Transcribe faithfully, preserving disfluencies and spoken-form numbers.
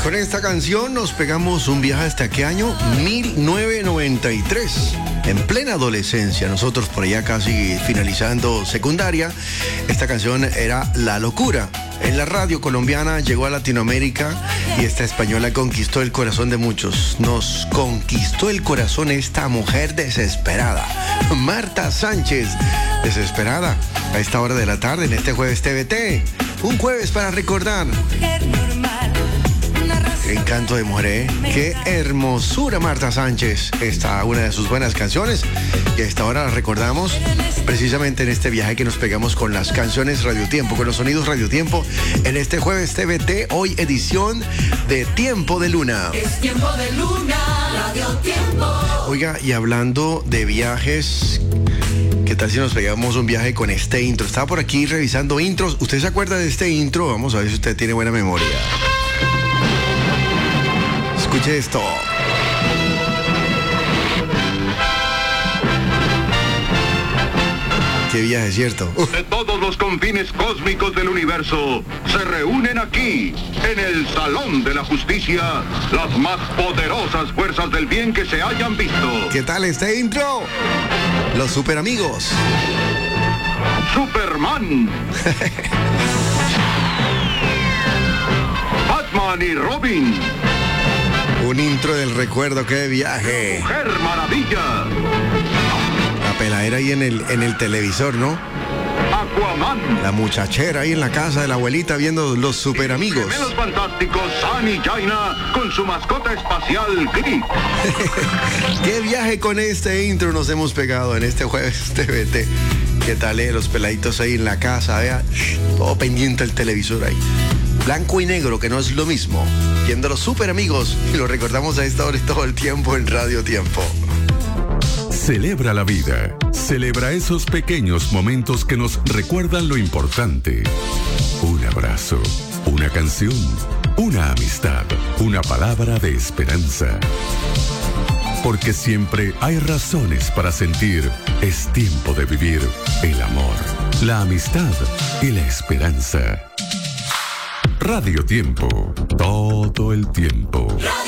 Con esta canción nos pegamos un viaje hasta qué año, mil novecientos noventa y tres. En plena adolescencia, nosotros por allá casi finalizando secundaria, esta canción era La Locura. En la radio colombiana llegó a Latinoamérica y esta española conquistó el corazón de muchos. Nos conquistó el corazón esta mujer desesperada, Marta Sánchez, desesperada a esta hora de la tarde en este jueves T V T. Un jueves para recordar. Qué encanto de mujer, ¿eh? Qué hermosura, Marta Sánchez. Esta una de sus buenas canciones y a esta hora la recordamos precisamente en este viaje que nos pegamos con las canciones Radio Tiempo, con los sonidos Radio Tiempo en este jueves T V T, hoy edición de Tiempo de Luna. Es Tiempo de Luna, Radio Tiempo. Oiga, y hablando de viajes, ¿qué tal si nos pegamos un viaje con este intro? Estaba por aquí revisando intros. ¿Usted se acuerda de este intro? Vamos a ver si usted tiene buena memoria. Escuche esto. Qué viaje, ¿cierto? Uh. De todos los confines cósmicos del universo se reúnen aquí, en el Salón de la Justicia, las más poderosas fuerzas del bien que se hayan visto. ¿Qué tal este intro? Los super amigos. Superman. Batman y Robin. Un intro del recuerdo, qué viaje. Mujer Maravilla. La peladera ahí en el, en el televisor, ¿no? Aquaman. La muchachera ahí en la casa de la abuelita viendo los super amigos. Gemelos fantásticos San y Jaina con su mascota espacial Gris. Qué viaje con este intro nos hemos pegado en este jueves T V T. ¿Qué tal, eh? Los peladitos ahí en la casa, vea, todo pendiente el televisor ahí. Blanco y negro, que no es lo mismo. Viendo los super amigos y lo recordamos a esta hora todo el tiempo en Radio Tiempo. Celebra la vida. Celebra esos pequeños momentos que nos recuerdan lo importante. Un abrazo, una canción, una amistad, una palabra de esperanza. Porque siempre hay razones para sentir. Es tiempo de vivir el amor, la amistad y la esperanza. Radio Tiempo, todo el tiempo.